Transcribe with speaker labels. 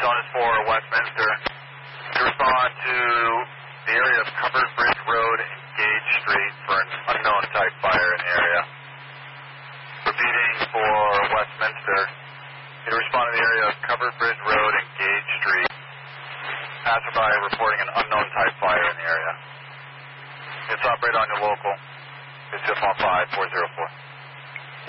Speaker 1: Tone is for Westminster. To respond to the area of Covered Bridge Road and Gage Street for an unknown type fire in the area. Repeating for Westminster. To respond to the area of Covered Bridge Road and Gage Street. Passerby reporting an unknown type fire in the area. It's operated on your local. It's 5 404.